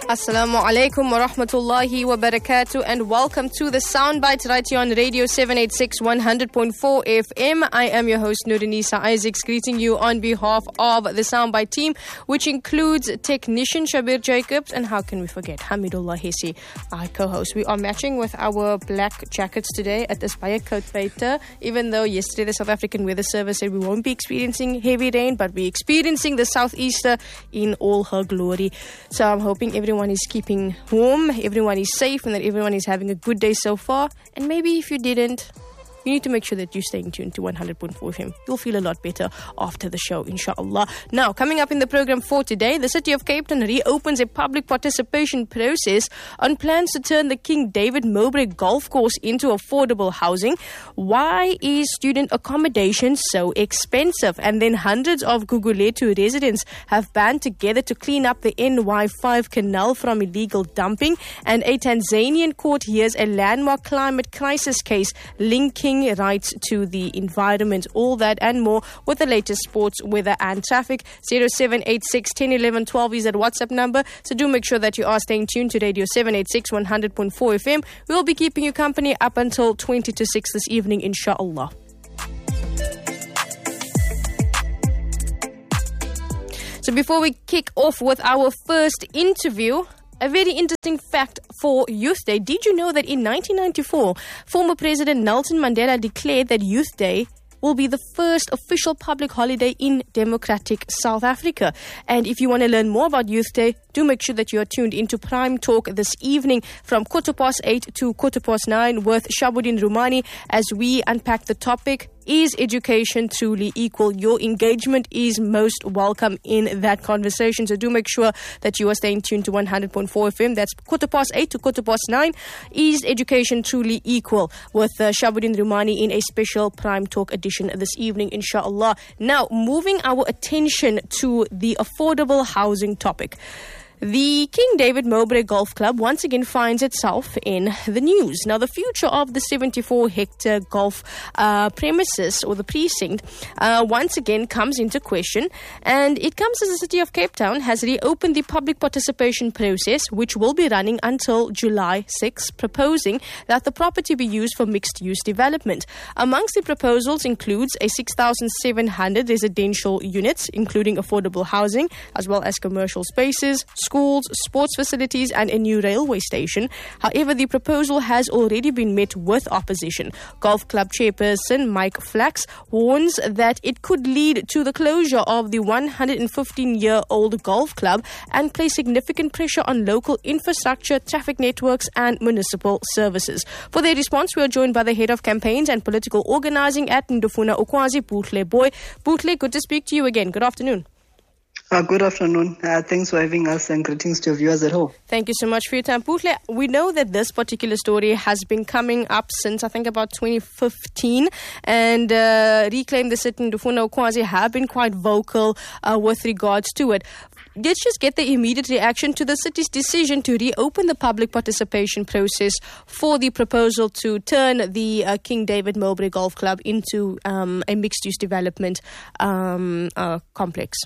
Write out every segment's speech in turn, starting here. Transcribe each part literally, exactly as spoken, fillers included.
Assalamu alaikum wa rahmatullahi wa barakatuh, and welcome to the Soundbite right here on Radio seven eighty-six one hundred point four F M. I am your host Nurinisa Isaacs, greeting you on behalf of the Soundbite team, which includes technician Shabir Jacobs, and how can we forget Hamidullah Hesi, our co-host. We are matching with our black jackets today at Aspire Coatpater, even though yesterday the South African Weather Service said we won't be experiencing heavy rain, but we're experiencing the southeaster in all her glory. So I'm hoping everyone is keeping warm, everyone is safe, and that everyone is having a good day so far. And maybe if you didn't, you need to make sure that you're staying tuned to one hundred point four F M. You'll feel a lot better after the show, inshallah. Now, coming up in the program for today, the city of Cape Town reopens a public participation process on plans to turn the King David Mowbray golf course into affordable housing. Why is student accommodation so expensive? And then hundreds of Gugulethu residents have band together to clean up the N Y five canal from illegal dumping. And a Tanzanian court hears a landmark climate crisis case linking rights to the environment. All that and more with the latest sports, weather and traffic. zero seven eight six, one zero one one, one two is that WhatsApp number. So do make sure that you are staying tuned to Radio seven eighty-six one hundred point four F M. We will be keeping you company up until twenty to six this evening, inshallah. So before we kick off with our first interview, a very interesting fact for Youth Day. Did you know that in nineteen ninety-four, former President Nelson Mandela declared that Youth Day will be the first official public holiday in democratic South Africa? And if you want to learn more about Youth Day, do make sure that you are tuned into Prime Talk this evening from quarter past eight to quarter past nine with Shabuddin Rumani as we unpack the topic, is education truly equal? Your engagement is most welcome in that conversation. So do make sure that you are staying tuned to one hundred point four F M. That's quarter past eight to quarter past nine. Is education truly equal? With uh, Shabuddin Rumani in a special Prime Talk edition this evening, inshallah. Now, moving our attention to the affordable housing topic. The King David Mowbray Golf Club once again finds itself in the news. Now, the future of the seventy-four hectare golf uh, premises or the precinct uh, once again comes into question, and it comes as the city of Cape Town has reopened the public participation process, which will be running until July sixth, proposing that the property be used for mixed-use development. Amongst the proposals includes a six thousand seven hundred residential units, including affordable housing, as well as commercial spaces, schools, sports facilities, and a new railway station. However, the proposal has already been met with opposition. Golf Club chairperson Mike Flax warns that it could lead to the closure of the one hundred fifteen-year-old golf club and place significant pressure on local infrastructure, traffic networks, and municipal services. For their response, we are joined by the head of campaigns and political organizing at Ndufuna Ukwazi, Buhle Boy. Buhle, good to speak to you again. Good afternoon. Uh, good afternoon. Uh, thanks for having us, and greetings to your viewers at home. Thank you so much for your time. Buhle, we know that this particular story has been coming up since I think about twenty fifteen, and uh, Reclaim the City and Ndufuna Ukwazi have been quite vocal uh, with regards to it. Let's just get the immediate reaction to the city's decision to reopen the public participation process for the proposal to turn the uh, King David Mowbray Golf Club into um, a mixed-use development um, uh, complex.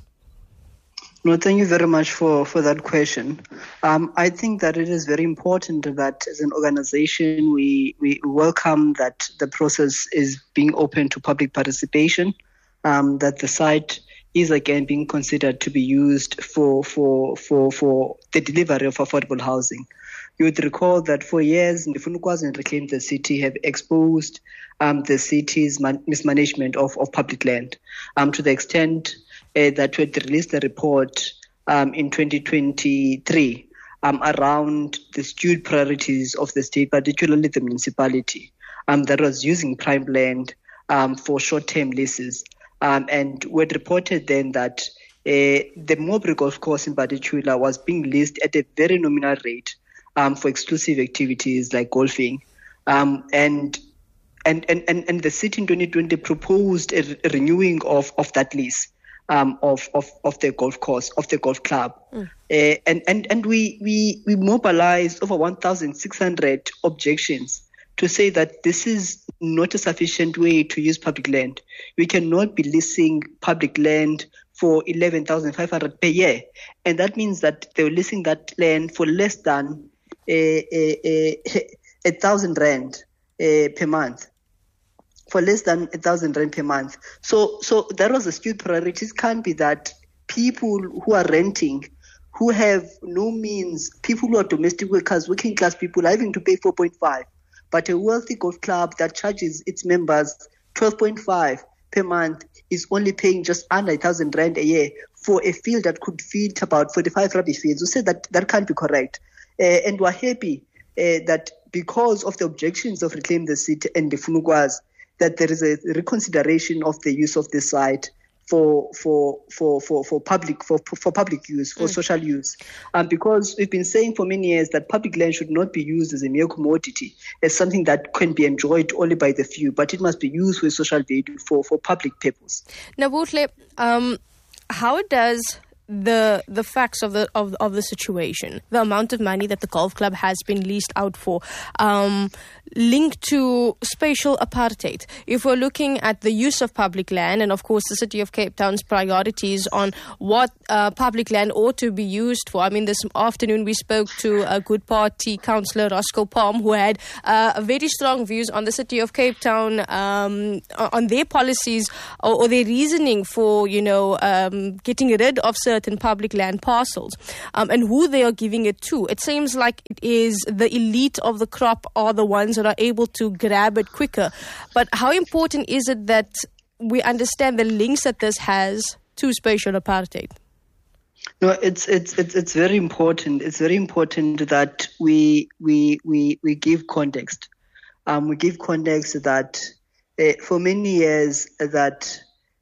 No, thank you very much for, for that question. Um, I think that it is very important that as an organization, we, we welcome that the process is being open to public participation, um, that the site is again being considered to be used for, for, for, for the delivery of affordable housing. You would recall that for years, Ndufuna Ukwazi and Reclaim the City have exposed um, the city's man- mismanagement of, of public land um, to the extent Uh, that we had released a report um, in twenty twenty-three um, around the skewed priorities of the state, particularly the municipality, um, that was using prime land um, for short-term leases. Um, and we had reported then that uh, the Mowbray Golf Course in particular was being leased at a very nominal rate um, for exclusive activities like golfing. Um, and, and, and, and, and the city in twenty twenty proposed a, a renewing of, of that lease. Um, of, of, of the golf course, of the golf club. Mm. Uh, and and, and we, we, we mobilized over one thousand six hundred objections to say that this is not a sufficient way to use public land. We cannot be leasing public land for eleven thousand five hundred per year. And that means that they were leasing that land for less than a, a, a, a thousand rand uh, per month. For less than a thousand rand per month. So, so that was a skewed priorities. Can't be that people who are renting, who have no means, people who are domestic workers, working class people, are having to pay four point five. But a wealthy golf club that charges its members twelve point five per month is only paying just under a thousand rand a year for a field that could feed about forty-five rugby fields. We said that that can't be correct. Uh, and we're happy uh, that because of the objections of Reclaim the City and the Funukwas, that there is a reconsideration of the use of this site for for for for, for public for for public use, for mm. social use. Um, because we've been saying for many years that public land should not be used as a mere commodity, as something that can be enjoyed only by the few, but it must be used for social value, for, for public purpose. Now, Buhle, um, how does the the facts of the of, of the situation, the amount of money that the golf club has been leased out for, um, linked to spatial apartheid? If we're looking at the use of public land, and of course the City of Cape Town's priorities on what uh, public land ought to be used for. I mean, this afternoon we spoke to a Good Party councillor, Roscoe Palm, who had uh, very strong views on the City of Cape Town, um, on their policies or, or their reasoning for, you know, um, getting rid of certain public land parcels, um, and who they are giving it to. It seems like it is the elite of the crop are the ones that are able to grab it quicker. But how important is it that we understand the links that this has to spatial apartheid? No, it's it's it's it's very important. It's very important that we we we we give context. Um, we give context that uh, for many years that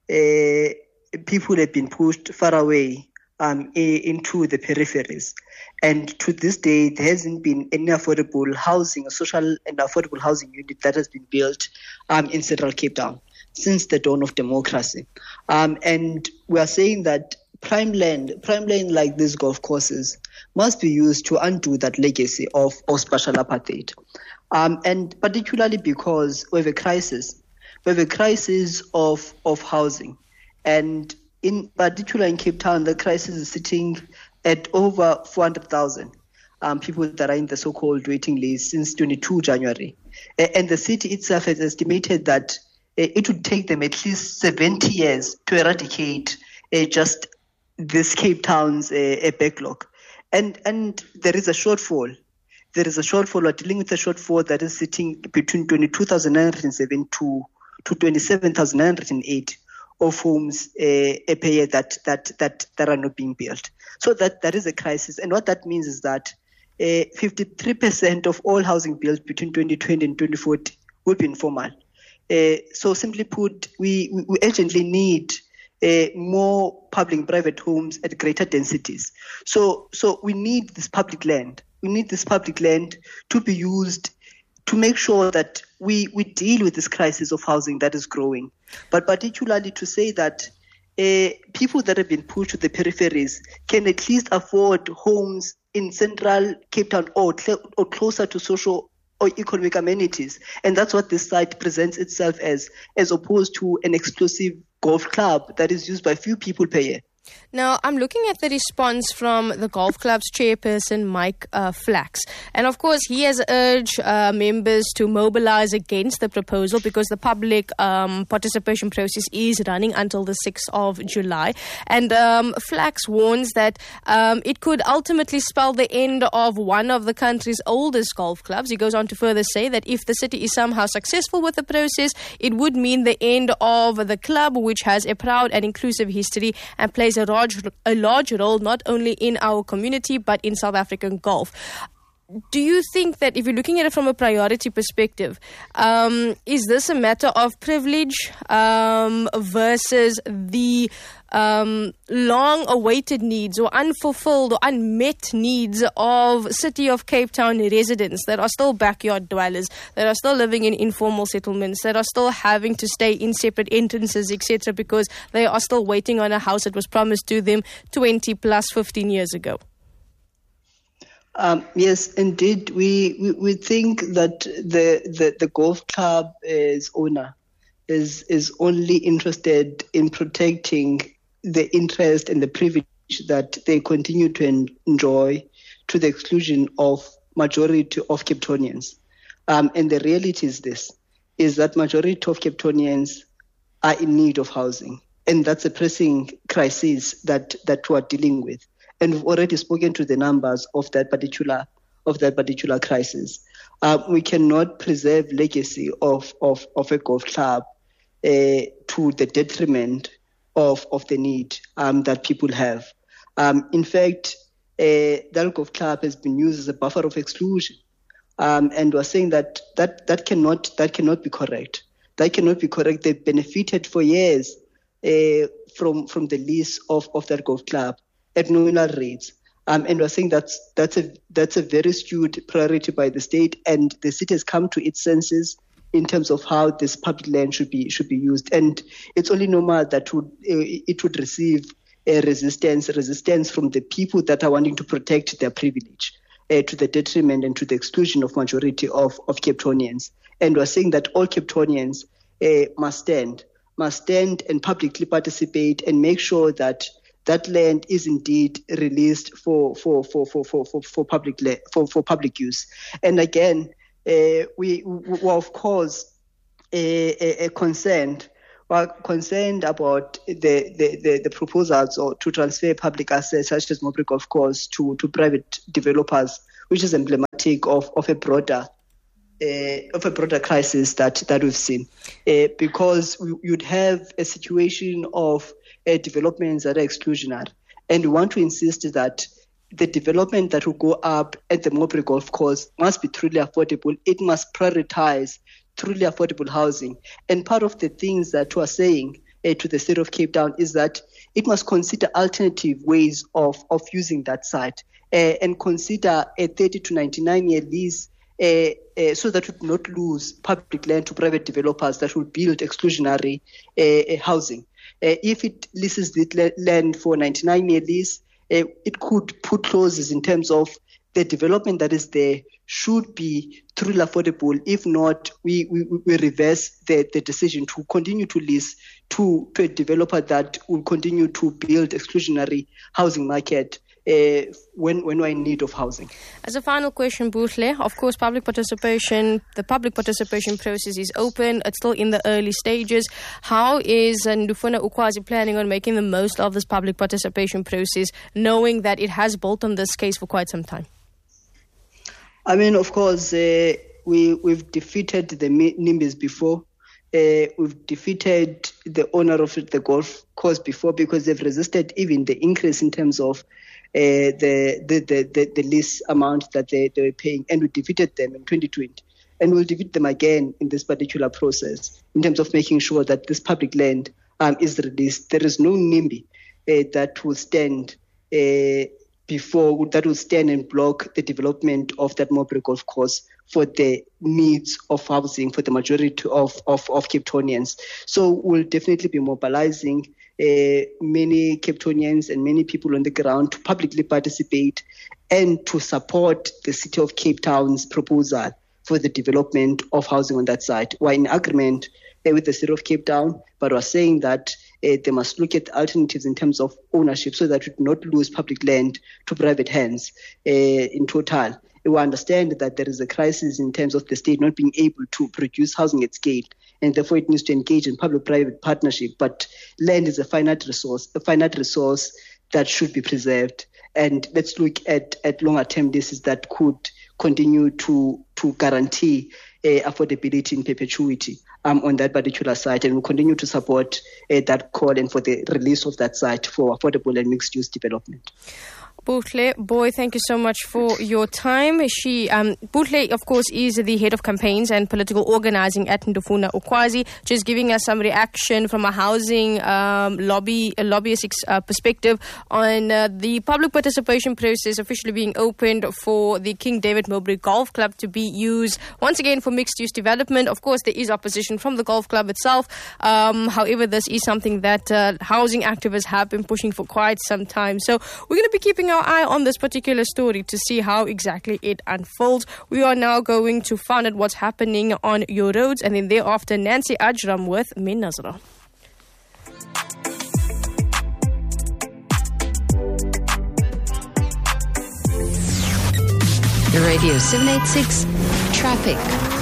uh, people have been pushed far away um, into the peripheries, and to this day there hasn't been any affordable housing, a social and affordable housing unit that has been built um, in Central Cape Town since the dawn of democracy. Um, and we are saying that prime land, prime land like these golf courses must be used to undo that legacy of, of spatial apartheid. Um, and particularly because we have a crisis. We have a crisis of, of housing. And in particular in Cape Town, the crisis is sitting at over four hundred thousand um, people that are in the so-called waiting list since twenty-second January. And the city itself has estimated that it would take them at least seventy years to eradicate uh, just this Cape Town's uh, backlog. And and there is a shortfall. There is a shortfall. We're dealing with a shortfall that is sitting between twenty-two thousand nine hundred seven to, to twenty-seven thousand nine hundred eight of homes uh, per year that, that, that, that are not being built. So that, that is a crisis. And what that means is that uh, fifty-three percent of all housing built between twenty twenty and twenty forty will be informal. Uh, so simply put, we, we urgently need uh, more public and private homes at greater densities. So so we need this public land. We need this public land to be used to make sure that we, we deal with this crisis of housing that is growing. But particularly to say that uh, people that have been pushed to the peripheries can at least afford homes in central Cape Town or, or closer to social or economic amenities. And that's what this site presents itself as, as opposed to an exclusive golf club that is used by few people per year. Now, I'm looking at the response from the golf club's chairperson, Mike uh, Flax. And of course, he has urged uh, members to mobilize against the proposal because the public um, participation process is running until the sixth of July. And um, Flax warns that um, it could ultimately spell the end of one of the country's oldest golf clubs. He goes on to further say that if the city is somehow successful with the process, it would mean the end of the club, which has a proud and inclusive history and plays a large, a large role not only in our community but in South African golf. Do you think that if you're looking at it from a priority perspective, um, is this a matter of privilege um, versus the um, long-awaited needs or unfulfilled or unmet needs of City of Cape Town residents that are still backyard dwellers, that are still living in informal settlements, that are still having to stay in separate entrances, et cetera, because they are still waiting on a house that was promised to them twenty plus fifteen years ago? Um, yes, indeed. We, we, we think that the, the, the golf club as owner is is only interested in protecting the interest and the privilege that they continue to en- enjoy to the exclusion of majority of Cape Townians. Um, and the reality is this, is that majority of Cape Townians are in need of housing. And that's a pressing crisis that, that we're dealing with. And we've already spoken to the numbers of that particular of that particular crisis. Uh, we cannot preserve legacy of, of, of a golf club uh, to the detriment of, of the need um, that people have. Um, in fact, uh, that golf club has been used as a buffer of exclusion. Um, and we're saying that, that that cannot that cannot be correct. That cannot be correct. They benefited for years uh, from from the lease of, of that golf club at nominal rates. Um, and we're saying that's that's a that's a very skewed priority by the state, and the city has come to its senses in terms of how this public land should be should be used. And it's only normal that would uh, it would receive a resistance resistance from the people that are wanting to protect their privilege, uh, to the detriment and to the exclusion of majority of, of Cape Townians. And we're saying that all Cape Townians uh, must stand, must stand and publicly participate and make sure that that land is indeed released for for for for for for, for public for, for public use. And again, uh, we were of course a, a, a concerned. We're concerned about the, the, the, the proposals or to transfer public assets such as Mowbray Golf Course to, to private developers, which is emblematic of, of a broader uh, of a broader crisis that, that we've seen. Uh, because we, you'd have a situation of uh, developments that are exclusionary. And we want to insist that the development that will go up at the Mowbray Golf Course must be truly affordable. It must prioritize truly affordable housing. And part of the things that we are saying uh, to the city of Cape Town is that it must consider alternative ways of, of using that site uh, and consider a thirty to ninety-nine year lease uh, uh, so that we do not lose public land to private developers that will build exclusionary uh, uh, housing. Uh, if it leases the land for ninety-nine year lease, uh, it could put clauses in terms of the development that is there should be truly affordable. If not, we, we, we reverse the, the decision to continue to lease to, to a developer that will continue to build exclusionary housing market uh, when, when we're in need of housing. As a final question, Buhle, of course, public participation, the public participation process is open. It's still in the early stages. How is Ndufuna Ukwazi planning on making the most of this public participation process, knowing that it has built on this case for quite some time? I mean, of course, uh, we, we've defeated the NIMBYs before. Uh, we've defeated the owner of the golf course before because they've resisted even the increase in terms of uh, the, the, the, the, the lease amount that they, they were paying. And we defeated them in twenty twenty. And we'll defeat them again in this particular process in terms of making sure that this public land um, is released. There is no NIMBY uh, that will stand uh, before that will stand and block the development of that Mowbray Golf Course for the needs of housing for the majority of, of, of Cape Townians. So we'll definitely be mobilizing uh, many Cape Townians and many people on the ground to publicly participate and to support the City of Cape Town's proposal for the development of housing on that site. We're in agreement uh, with the City of Cape Town, but we're saying that Uh, they must look at alternatives in terms of ownership so that we do not lose public land to private hands uh, in total. We understand that there is a crisis in terms of the state not being able to produce housing at scale, and therefore it needs to engage in public-private partnership. But land is a finite resource, a finite resource that should be preserved. And let's look at, at longer-term leases that could continue to, to guarantee uh, affordability in perpetuity um, on that particular site. And we'll continue to support uh, that call and for the release of that site for affordable and mixed-use development. Buhle Boy, thank you so much for your time. She, um, Buhle, of course, is the head of campaigns and political organizing at Ndufuna Ukwazi, just giving us some reaction from a housing um, lobby, a lobbyist uh, perspective on uh, the public participation process officially being opened for the King David Mowbray Golf Club to be used once again for mixed-use development. Of course, there is opposition from the golf club itself. Um, however, this is something that uh, housing activists have been pushing for quite some time. So we're going to be keeping our eye on this particular story to see how exactly it unfolds. We are now going to find out what's happening on your roads, and then thereafter Nancy Ajram with Min Nazra. Radio seven eighty-six Traffic.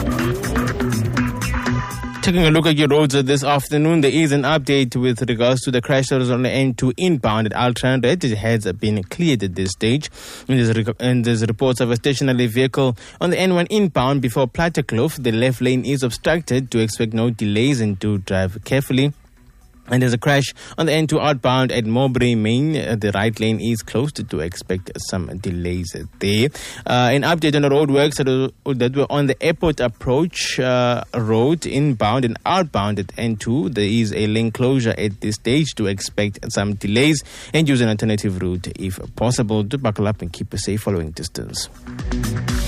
Taking a look at your roads this afternoon, there is an update with regards to the crash that was on the N two inbound at Altranred. It has been cleared at this stage. And there's, rec- and there's reports of a stationary vehicle on the N one inbound before Plattekloof. The left lane is obstructed. To expect no delays and to drive carefully. And there's a crash on the N two outbound at Mowbray Main. Uh, the right lane is closed, to expect some delays there. Uh, an update on the roadworks that were, that were on the airport approach uh, road inbound and outbound at N two. There is a lane closure at this stage, to expect some delays and use an alternative route if possible. To buckle up and keep a safe following distance.